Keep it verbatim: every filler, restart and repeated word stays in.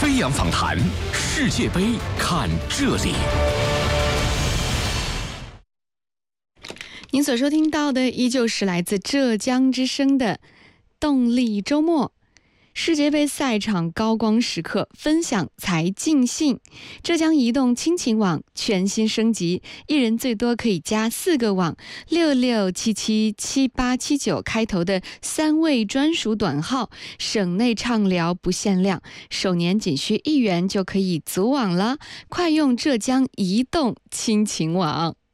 飞扬访谈，世界杯看这里。 您所收听到的依旧是来自浙江之声的动力周末。世界杯赛场高光时刻，分享才尽兴。浙江移动亲情网全新升级，一人最多可以加四个网，六六七七七八七九开头的三位专属短号，省内畅聊不限量，首年仅需一元就可以组网了。快用浙江移动亲情网。